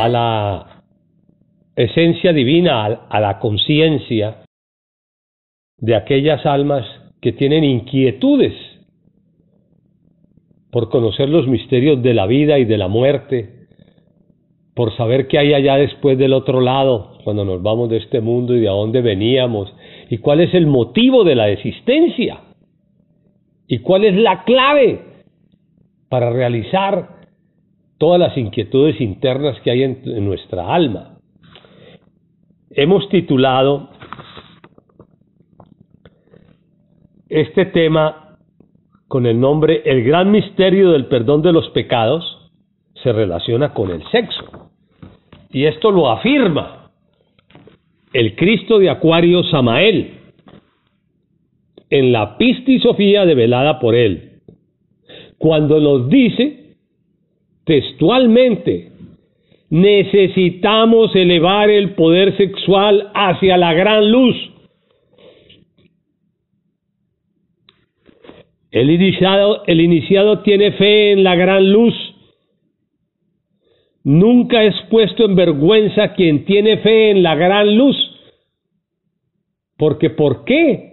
a la esencia divina, a la conciencia de aquellas almas que tienen inquietudes por conocer los misterios de la vida y de la muerte, por saber qué hay allá después del otro lado, cuando nos vamos de este mundo y de a dónde veníamos, y cuál es el motivo de la existencia, y cuál es la clave para realizar todas las inquietudes internas que hay en nuestra alma. Hemos titulado este tema con el nombre El gran misterio del perdón de los pecados. Se relaciona con el sexo, y esto lo afirma el Cristo de Acuario Samael en la Pistisofía develada por él, cuando nos dice textualmente: necesitamos elevar el poder sexual hacia la gran luz. El iniciado tiene fe en la gran luz. Nunca es puesto en vergüenza quien tiene fe en la gran luz. Porque ¿por qué